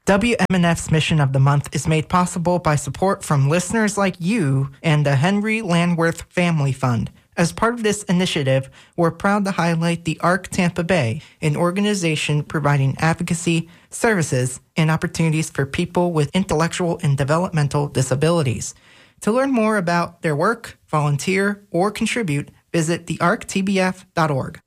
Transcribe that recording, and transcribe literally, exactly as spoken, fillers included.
W M N F's Mission of the Month is made possible by support from listeners like you and the Henry Landworth Family Fund. As part of this initiative, we're proud to highlight the ARC Tampa Bay, an organization providing advocacy, services, and opportunities for people with intellectual and developmental disabilities. To learn more about their work, volunteer, or contribute, visit the arc t b f dot org.